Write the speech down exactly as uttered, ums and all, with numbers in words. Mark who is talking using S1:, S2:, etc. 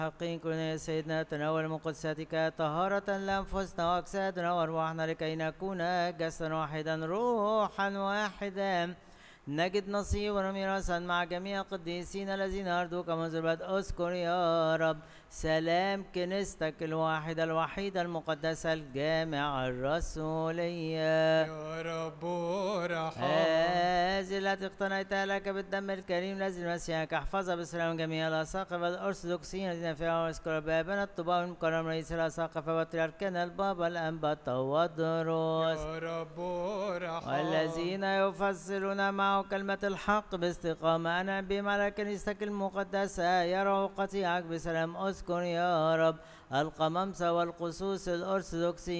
S1: حقين كلنا يا سيدنا تناول من قدساتك طهارة لأنفسنا وأجسادنا وأرواحنا لكي نكون جسدا واحدا روحا واحدا نجد نصيبا وميراثا مع جميع القديسين الذين أرضوك منذ البدء. اذكر يا رب سلام كنيستك الواحدة الوحيدة المقدسة الجامعة الرسولية
S2: يا رب ارحم.
S1: هذه التي اقتنيتها لك بالدم الكريم الذي مسيحك احفظها بسلام جميع الأساقفة الأرثوذكسيين الذين فيها واذكر بابنا الطباوي المكرم رئيس الأساقفة وبطريركنا البابا الأنبا تودروس
S2: يا رب ارحم.
S1: والذين يفسرون معه كلمة الحق باستقامة أنعم بهم على كنيستك المقدسة يروا قطيعك بسلام. اذكر يا رب القمامسة والقصوص الأرثوذكسيين